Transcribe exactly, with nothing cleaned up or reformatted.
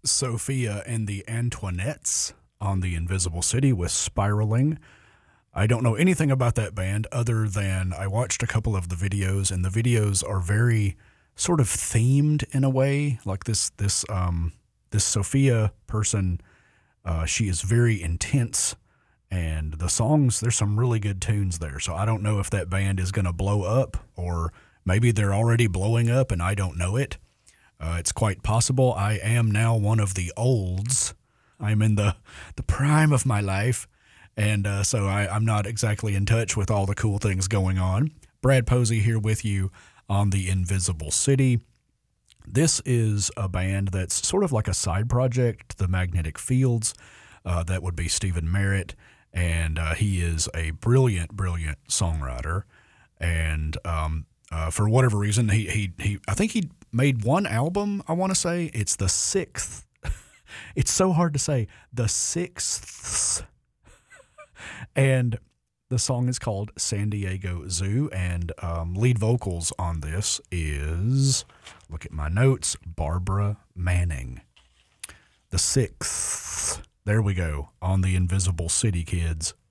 Sophia and the Antoinettes on the Invisible City with Spiraling. I don't know anything about that band other than I watched a couple of the videos, and the videos are very sort of themed in a way. Like this, this, um, this Sophia person, uh, she is very intense, and the songs, there's some really good tunes there. So I don't know if that band is going to blow up, or maybe they're already blowing up and I don't know it. Uh, it's quite possible. I am now one of the olds. I'm in the, the prime of my life. And uh, so I, I'm not exactly in touch with all the cool things going on. Brad Posey here with you on the Invisible City. This is a band that's sort of like a side project, the Magnetic Fields. Uh, that would be Stephen Merritt. And uh, he is a brilliant, brilliant songwriter. And um, uh, for whatever reason, he, he, he, I think he made one album, I want to say. It's the sixth. It's so hard to say. The sixth. And the song is called San Diego Zoo, and um, lead vocals on this is, look at my notes, Barbara Manning. The sixth. There we go, on the Invisible City, kids.